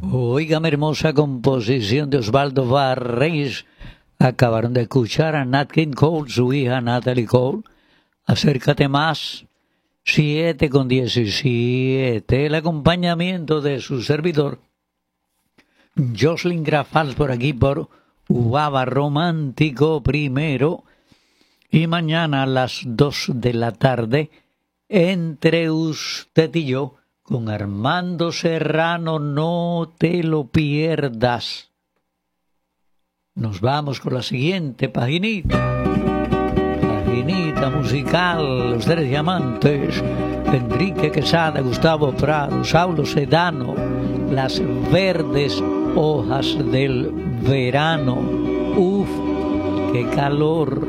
Oigan, hermosa composición de Osvaldo Barrés. Acabaron de escuchar a Nat King Cole, su hija Natalie Cole. Acércate más. 7:17. El acompañamiento de su servidor, Jocelyn Grafal, por aquí por Ubaba Romántico Primero. Y mañana a las 2 de la tarde, entre usted y yo, con Armando Serrano, no te lo pierdas. Nos vamos con la siguiente paginita musical, Los Tres Diamantes, Enrique Quesada, Gustavo Prado, Saulo Sedano, Las Verdes Hojas del Verano. Uf, qué calor.